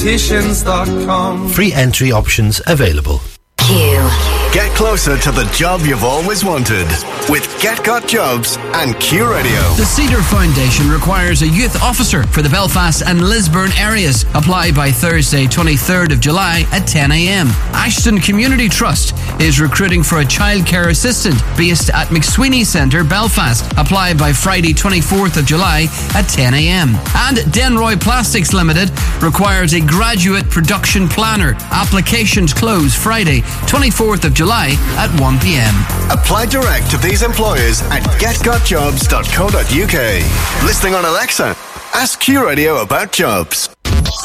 Free entry options available. Q. Get closer to the job you've always wanted with Get Got Jobs and Q Radio. The Cedar Foundation requires a youth officer for the Belfast and Lisburn areas. Apply by Thursday, 23rd of July at 10 a.m. Ashton Community Trust is recruiting for a childcare assistant based at McSweeney Centre, Belfast. Apply by Friday, 24th of July at 10 a.m. And Denroy Plastics Limited requires a graduate production planner. Applications close Friday, 24th of July at 1 p.m. Apply direct to these employers at getgotjobs.co.uk. Listening on Alexa, ask Q Radio about jobs.